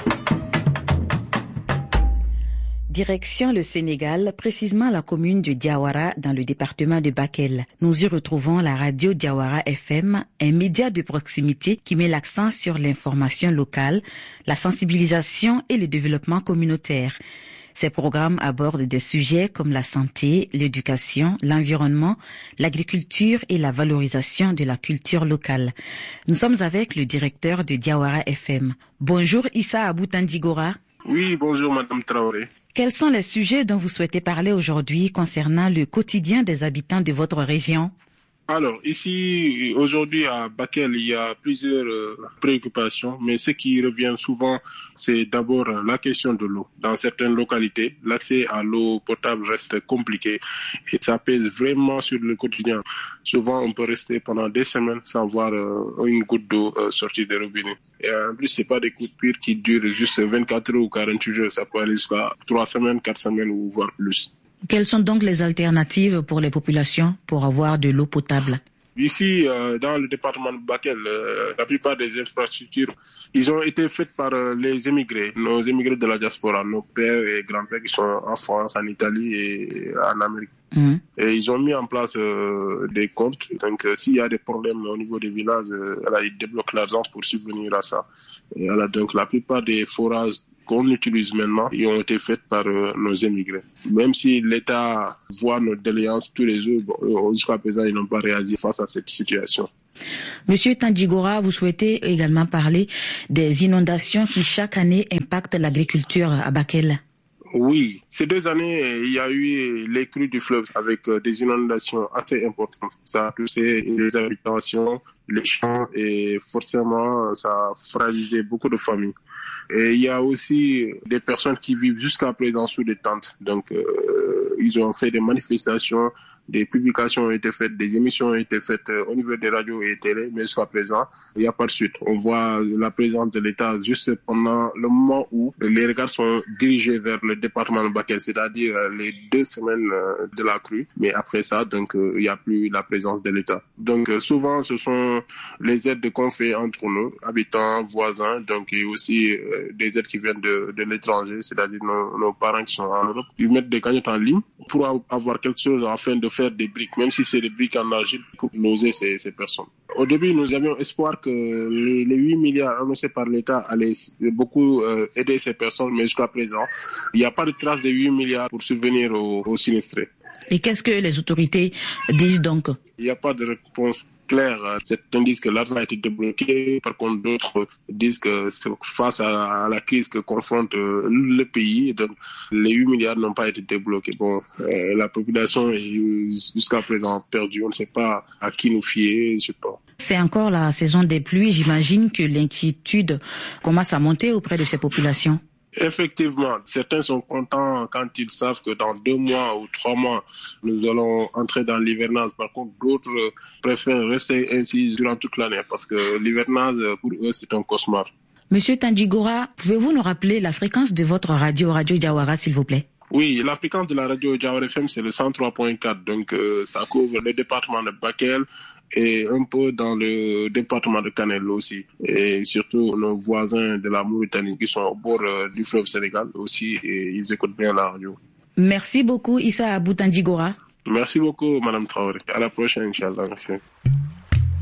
Direction le Sénégal, précisément la commune de Diawara dans le département de Bakel. Nous y retrouvons la radio Diawara F M, un média de proximité qui met l'accent sur l'information locale, la sensibilisation et le développement communautaire. Ces programmes abordent des sujets comme la santé, l'éducation, l'environnement, l'agriculture et la valorisation de la culture locale. Nous sommes avec le directeur de Diawara F M. Bonjour Issa Abou-Tandjigora. Oui, bonjour Madame Traoré. Quels sont les sujets dont vous souhaitez parler aujourd'hui concernant le quotidien des habitants de votre région? Alors, ici, aujourd'hui, à Bakel, il y a plusieurs euh, préoccupations, mais ce qui revient souvent, c'est d'abord la question de l'eau. Dans certaines localités, l'accès à l'eau potable reste compliqué et ça pèse vraiment sur le quotidien. Souvent, on peut rester pendant des semaines sans voir euh, une goutte d'eau euh, sortir des robinets. Et en plus, c'est pas des coups de pire qui durent juste vingt-quatre heures ou quarante-huit heures. Ça peut aller jusqu'à trois semaines, quatre semaines ou voire plus. Quelles sont donc les alternatives pour les populations pour avoir de l'eau potable? Ici, euh, dans le département de Bakel, euh, la plupart des infrastructures, ils ont été faites par euh, les émigrés, nos émigrés de la diaspora, nos pères et grands-pères qui sont en France, en Italie et en Amérique. Mmh. Et ils ont mis en place euh, des comptes. Donc, euh, s'il y a des problèmes au niveau des villages, euh, là, ils débloquent l'argent pour subvenir à ça. Et là, donc, la plupart des forages qu'on utilise maintenant, ils ont été faits par euh, nos émigrés. Même si l'État voit nos déléances tous les jours, bon, jusqu'à présent, ils n'ont pas réagi face à cette situation. Monsieur Tandjigora, vous souhaitez également parler des inondations qui chaque année impactent l'agriculture à Bakel. Oui, ces deux années, il y a eu les crues du fleuve avec des inondations assez importantes. Ça a touché les habitations, les champs et forcément, ça a fragilisé beaucoup de familles. Et il y a aussi des personnes qui vivent jusqu'à présent sous des tentes. Donc, euh, ils ont fait des manifestations, des publications ont été faites, des émissions ont été faites au niveau des radios et télé, mais jusqu'à présent, il n'y a pas de suite. On voit la présence de l'État juste pendant le moment où les regards sont dirigés vers le département de Bakel, c'est-à-dire les deux semaines de la crue. Mais après ça, donc, il n'y a plus la présence de l'État. Donc, souvent, ce sont les aides qu'on fait entre nous, habitants, voisins, donc, et aussi euh, des aides qui viennent de, de l'étranger, c'est-à-dire nos, nos parents qui sont en Europe. Ils mettent des cagnottes en ligne pour avoir quelque chose afin de faire des briques, même si c'est des briques en argile, pour loger ces, ces personnes. Au début, nous avions espoir que les, les huit milliards annoncés par l'État allaient beaucoup euh, aider ces personnes, mais jusqu'à présent, il n'y a pas de trace de huit milliards pour subvenir aux, aux sinistrés. Et qu'est-ce que les autorités disent donc? Il n'y a pas de réponse claire. Certains disent que l'argent a été débloqué, par contre d'autres disent que c'est face à la crise que confronte le pays, donc les huit milliards n'ont pas été débloqués. Bon, euh, la population est jusqu'à présent perdue, on ne sait pas à qui nous fier, je sais pas. C'est encore la saison des pluies, j'imagine que l'inquiétude commence à monter auprès de ces populations. Effectivement, certains sont contents quand ils savent que dans deux mois ou trois mois, nous allons entrer dans l'hivernage. Par contre, d'autres préfèrent rester ainsi durant toute l'année parce que l'hivernage, pour eux, c'est un cauchemar. Monsieur Tandjigora, pouvez-vous nous rappeler la fréquence de votre radio, Radio Diawara, s'il vous plaît? Oui, la fréquence de la radio Diawara F M, c'est le cent trois point quatre. Donc, euh, ça couvre le département de Bakel et un peu dans le département de Kanel aussi. Et surtout, nos voisins de la Mauritanie qui sont au bord euh, du fleuve Sénégal aussi, et ils écoutent bien la radio. Merci beaucoup, Issa Abou-Tandjigora. Merci beaucoup, Madame Traoré. À la prochaine, Inch'Allah. Merci.